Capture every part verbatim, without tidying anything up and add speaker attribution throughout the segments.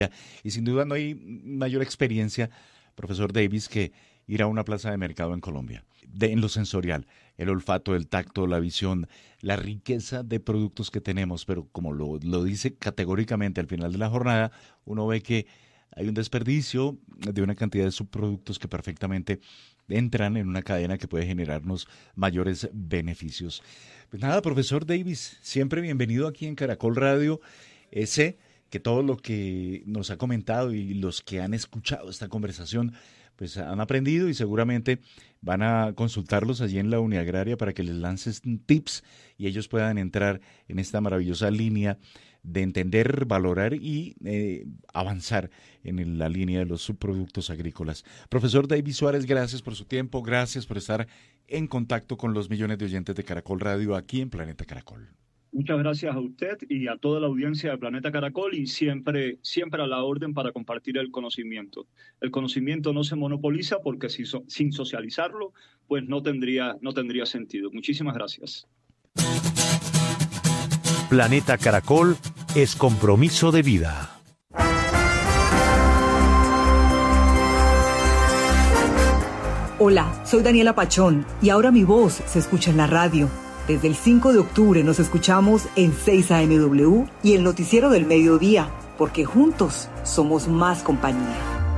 Speaker 1: Y sin duda no hay mayor experiencia, profesor Davis, que ir a una plaza de mercado en Colombia, de, en lo sensorial, el olfato, el tacto, la visión, la riqueza de productos que tenemos, pero como lo, lo dice categóricamente al final de la jornada, uno ve que hay un desperdicio de una cantidad de subproductos que perfectamente entran en una cadena que puede generarnos mayores beneficios. Pues nada, profesor Davis, siempre bienvenido aquí en Caracol Radio. Eh, sé que todo lo que nos ha comentado y los que han escuchado esta conversación pues han aprendido y seguramente van a consultarlos allí en la Uniagraria para que les lances tips y ellos puedan entrar en esta maravillosa línea de entender, valorar y eh, avanzar en la línea de los subproductos agrícolas. Profesor Davis Suárez, gracias por su tiempo, gracias por estar en contacto con los millones de oyentes de Caracol Radio aquí en Planeta Caracol.
Speaker 2: Muchas gracias a usted y a toda la audiencia de Planeta Caracol y siempre, siempre a la orden para compartir el conocimiento. El conocimiento no se monopoliza porque si so, sin socializarlo, pues no tendría, no tendría sentido. Muchísimas gracias.
Speaker 3: Planeta Caracol es compromiso de vida.
Speaker 4: Hola, soy Daniela Pachón y ahora mi voz se escucha en la radio. Desde el cinco de octubre nos escuchamos en seis A M W y el Noticiero del Mediodía, porque juntos somos más compañía.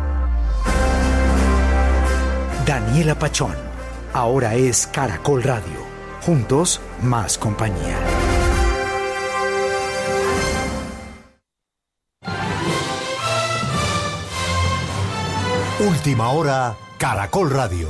Speaker 5: Daniela Pachón, ahora es Caracol Radio. Juntos, más compañía. Última hora, Caracol Radio.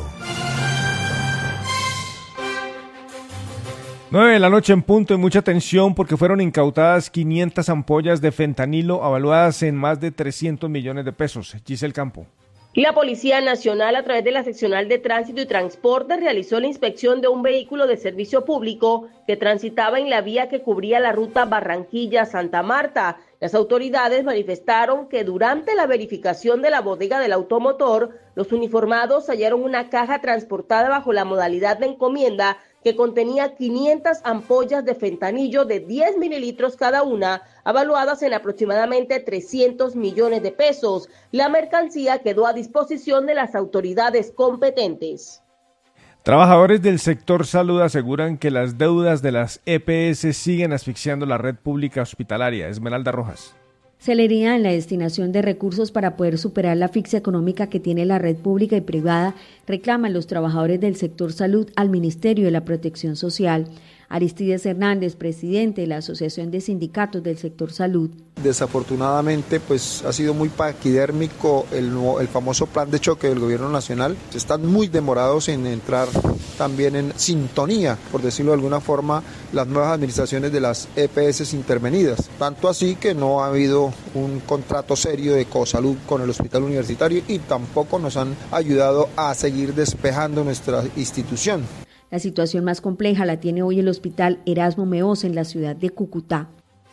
Speaker 6: nueve de la noche en punto y mucha atención porque fueron incautadas quinientas ampollas de fentanilo avaluadas en más de trescientos millones de pesos. Giselle Campo.
Speaker 7: La Policía Nacional, a través de la Seccional de Tránsito y Transporte, realizó la inspección de un vehículo de servicio público que transitaba en la vía que cubría la ruta Barranquilla-Santa Marta. Las autoridades manifestaron que durante la verificación de la bodega del automotor, los uniformados hallaron una caja transportada bajo la modalidad de encomienda que contenía quinientas ampollas de fentanilo de diez mililitros cada una, avaluadas en aproximadamente trescientos millones de pesos. La mercancía quedó a disposición de las autoridades competentes.
Speaker 6: Trabajadores del sector salud aseguran que las deudas de las E P S siguen asfixiando la red pública hospitalaria. Esmeralda Rojas.
Speaker 8: Celeridad en la destinación de recursos para poder superar la asfixia económica que tiene la red pública y privada, reclaman los trabajadores del sector salud al Ministerio de la Protección Social. Aristides Hernández, presidente de la Asociación de Sindicatos del Sector Salud.
Speaker 9: Desafortunadamente, pues ha sido muy paquidérmico el, el famoso plan de choque del gobierno nacional. Están muy demorados en entrar también en sintonía, por decirlo de alguna forma, las nuevas administraciones de las E P S intervenidas. Tanto así que no ha habido un contrato serio de cosalud con el hospital universitario y tampoco nos han ayudado a seguir despejando nuestra institución.
Speaker 8: La situación más compleja la tiene hoy el Hospital Erasmo Meos en la ciudad de Cúcuta.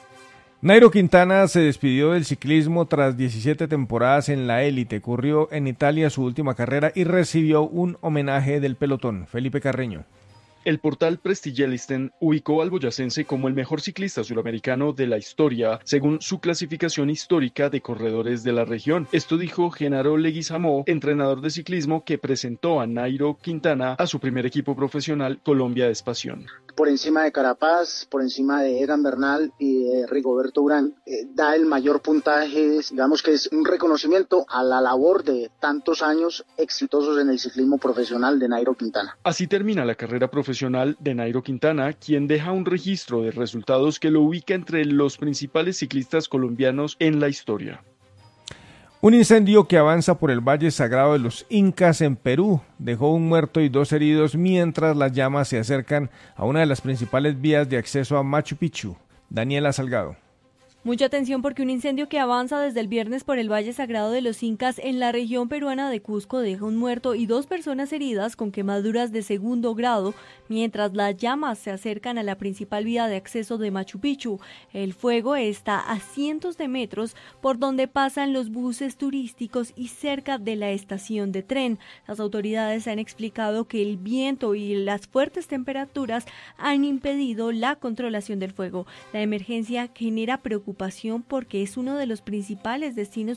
Speaker 6: Nairo Quintana se despidió del ciclismo tras diecisiete temporadas en la élite. Corrió en Italia su última carrera y recibió un homenaje del pelotón. Felipe Carreño.
Speaker 10: El portal Prestigialisten ubicó al boyacense como el mejor ciclista suramericano de la historia, según su clasificación histórica de corredores de la región. Esto dijo Genaro Leguizamó, entrenador de ciclismo que presentó a Nairo Quintana a su primer equipo profesional, Colombia Espación.
Speaker 11: Por encima de Carapaz, por encima de Egan Bernal y de Rigoberto Urán, eh, da el mayor puntaje, digamos que es un reconocimiento a la labor de tantos años exitosos en el ciclismo profesional de Nairo Quintana.
Speaker 10: Así termina la carrera profesional de Nairo Quintana, quien deja un registro de resultados que lo ubica entre los principales ciclistas colombianos en la historia.
Speaker 6: Un incendio que avanza por el Valle Sagrado de los Incas en Perú dejó un muerto y dos heridos mientras las llamas se acercan a una de las principales vías de acceso a Machu Picchu. Daniela Salgado.
Speaker 12: Mucha atención porque un incendio que avanza desde el viernes por el Valle Sagrado de los Incas en la región peruana de Cusco deja un muerto y dos personas heridas con quemaduras de segundo grado, mientras las llamas se acercan a la principal vía de acceso de Machu Picchu. El fuego está a cientos de metros por donde pasan los buses turísticos y cerca de la estación de tren. Las autoridades han explicado que el viento y las fuertes temperaturas han impedido la controlación del fuego. La emergencia genera preocupación porque es uno de los principales destinos